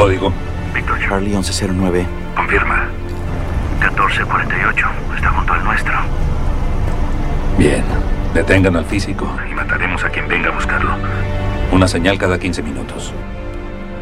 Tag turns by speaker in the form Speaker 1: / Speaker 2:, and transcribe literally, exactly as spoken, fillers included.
Speaker 1: Código.
Speaker 2: Víctor
Speaker 3: Charlie once cero nueve.
Speaker 2: Confirma. catorce cuarenta y ocho. Está junto al nuestro.
Speaker 1: Bien. Detengan al físico.
Speaker 2: Y mataremos a quien venga a buscarlo.
Speaker 1: Una señal cada quince minutos.